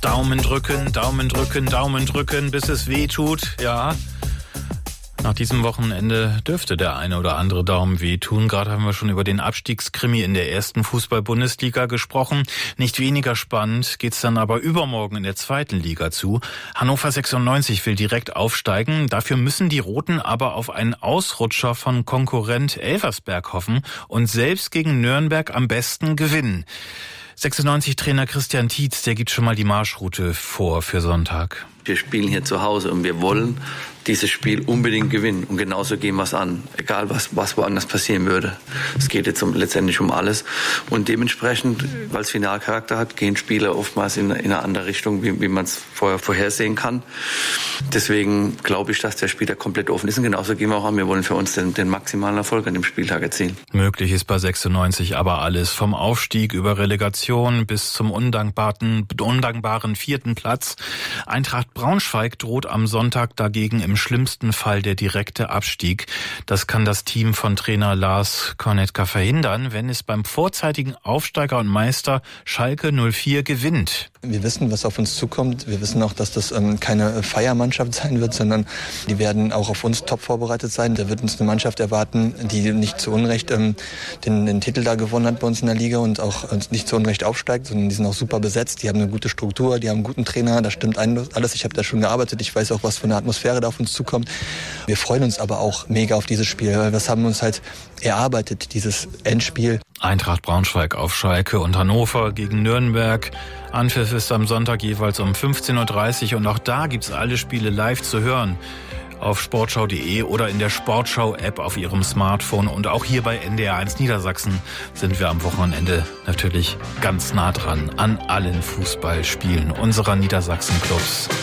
Daumen drücken, Daumen drücken, Daumen drücken, bis es weh tut. Ja, nach diesem Wochenende dürfte der eine oder andere Daumen wehtun. Gerade haben wir schon über den Abstiegskrimi in der ersten Fußball-Bundesliga gesprochen. Nicht weniger spannend geht's dann aber übermorgen in der zweiten Liga zu. Hannover 96 will direkt aufsteigen. Dafür müssen die Roten aber auf einen Ausrutscher von Konkurrent Elversberg hoffen und selbst gegen Nürnberg am besten gewinnen. 96-Trainer Christian Tietz, der gibt schon mal die Marschroute vor für Sonntag. Wir spielen hier zu Hause und wir wollen dieses Spiel unbedingt gewinnen. Und genauso gehen wir es an, egal was woanders passieren würde. Es geht jetzt letztendlich um alles. Und dementsprechend, weil es Finalcharakter hat, gehen Spiele oftmals in eine andere Richtung, wie man es vorhersehen kann. Deswegen glaube ich, dass der Spieltag komplett offen ist. Und genauso gehen wir auch an. Wir wollen für uns den maximalen Erfolg an dem Spieltag erzielen. Möglich ist bei 96 aber alles. Vom Aufstieg über Relegation bis zum undankbaren 4. Platz. Eintracht Braunschweig droht am Sonntag dagegen im schlimmsten Fall der direkte Abstieg. Das kann das Team von Trainer Lars Kornetka verhindern, wenn es beim vorzeitigen Aufsteiger und Meister Schalke 04 gewinnt. Wir wissen, was auf uns zukommt. Wir wissen auch, dass das keine Feiermannschaft sein wird, sondern die werden auch auf uns top vorbereitet sein. Da wird uns eine Mannschaft erwarten, die nicht zu Unrecht den Titel da gewonnen hat bei uns in der Liga und auch nicht zu Unrecht aufsteigt, sondern die sind auch super besetzt. Die haben eine gute Struktur, die haben einen guten Trainer, da stimmt alles. Ich habe da schon gearbeitet, ich weiß auch, was für eine Atmosphäre da auf uns zukommt. Wir freuen uns aber auch mega auf dieses Spiel, weil das haben wir uns halt erarbeitet, dieses Endspiel. Eintracht Braunschweig auf Schalke und Hannover gegen Nürnberg. Anpfiff ist am Sonntag jeweils um 15.30 Uhr und auch da gibt's alle Spiele live zu hören. Auf sportschau.de oder in der Sportschau-App auf Ihrem Smartphone. Und auch hier bei NDR1 Niedersachsen sind wir am Wochenende natürlich ganz nah dran an allen Fußballspielen unserer Niedersachsen-Clubs.